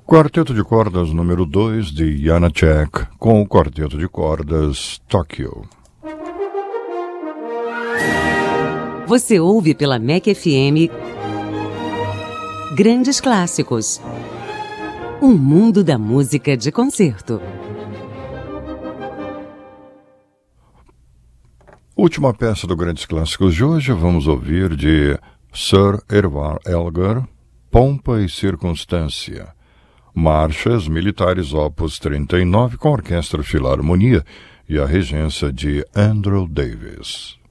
Quarteto de cordas número 2 de Janáček com o quarteto de cordas Tóquio. Você ouve pela MEC FM Grandes Clássicos. Um mundo da música de concerto. Última peça do Grandes Clássicos de hoje, vamos ouvir de Sir Edvard Elgar, Pompa e Circunstância. Marchas Militares Opus 39 com a Orquestra Filarmonia e a regência de Andrew Davis.